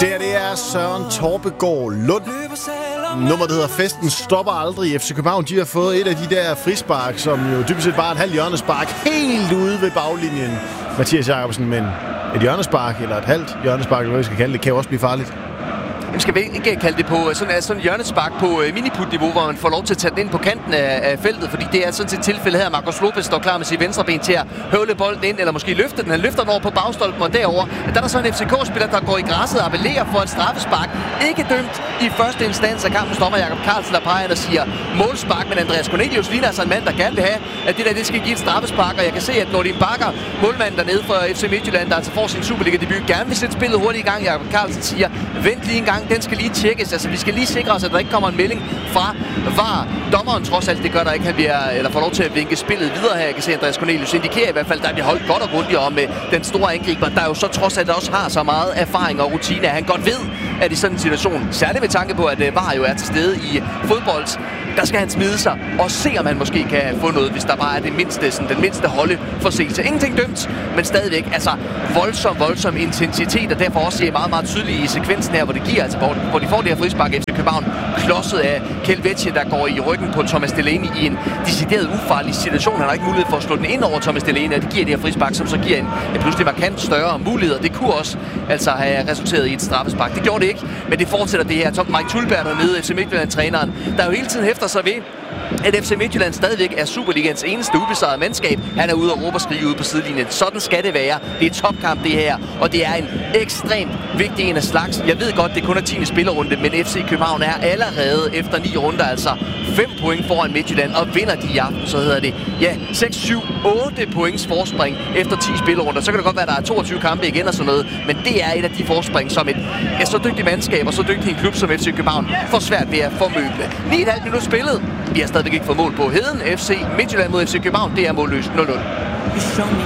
Det er Søren Torpegaard Lund. Nummeret hedder Festen stopper aldrig. FC København, de har fået et af de der frispark, som jo dybest set bare et halvt hjørnespark helt ude ved baglinjen. Mathias Jacobsen, men et hjørnespark eller et halvt hjørnespark, eller hvad vi skal kalde det, kan jo også blive farligt. Skal vi ikke kalde det på sådan en hjørnespark på miniput-niveau, hvor man får lov til at tage den ind på kanten af feltet, fordi det er sådan set tilfælde her. Marcos Lopez står klar med sit venstre ben til at høvle bolden ind, eller måske løfte den. Han løfter den over på bagstolpen, og derover der er der så en FCK-spiller, der går i græsset og appellerer for et straffespark. Ikke dømt i første instans af kampen. Dommer Jakob Carlsen, der peger og siger målspark, men Andreas Cornelius ligner altså en mand, der gerne vil have, at det skal give et straffespark, og jeg kan se, at Nordin Bakker, målmanden dernede fra FC Midtjylland, der altså får sin Superliga-debut, gerne vil sætte spillet hurtigt i gang. Jakob Carlsen siger, vent lige en gang, den skal lige tjekkes. Altså, vi skal lige sikre os, at der ikke kommer en melding fra VAR. Dommeren trods alt, det gør der ikke. Han får lov til at vinke spillet videre her. Jeg kan se, Andreas Cornelius indikerer i hvert fald, der bliver holdt godt og grundigt om med den store angriber, der jo så trods alt også har så meget erfaring og rutine, at han godt ved, at i sådan en situation, særligt med tanke på, at VAR jo er til stede i fodbold, der skal han smide sig og se, om han måske kan få noget, hvis der bare er den mindste holdeforseelse. Ingenting dømt, men stadigvæk altså voldsom intensitet, og derfor også meget, meget tydeligt i sekvensen her, hvor det giver, altså hvor de får det her frispark. FC København klodset af Kelvetje, der går i ryggen på Thomas Delaney i en decideret ufarlig situation. Han har ikke mulighed for at slå den ind over Thomas Delaney, og det giver det her frispark, som så giver en pludselig markant større mulighed. Det kunne også altså have resulteret i et straffespark. Det gjorde det ikke, men det fortsætter det her. Mike Tulberg dernede, FC Midtjylland-træneren, der jo hele tiden hæfter sig ved, at FC Midtjylland stadigvæk er Superligans eneste ubesejrede mandskab. Han er ude og råbe og skrige ude på sidelinjen. Sådan skal det være. Det er topkamp det her, og det er en ekstremt vigtig en af slags. Jeg ved godt, det kun er 10. spillerunde, men FC København er allerede efter 9 runder, altså 5 point foran Midtjylland, og vinder de i aften, så hedder det 6, 7, 8 points forspring efter 10 spillerunder. Så kan det godt være, at der er 22 kampe igen og sådan noget, men det er et af de forspring, som et så dygtigt mandskab og så dygtig en klub som FC København får svært ved at formøble. 9,5 minutter spillet. Vi har stadigvæk ikke fået mål på Heden. FC Midtjylland mod FC København, det er målløst 0-0.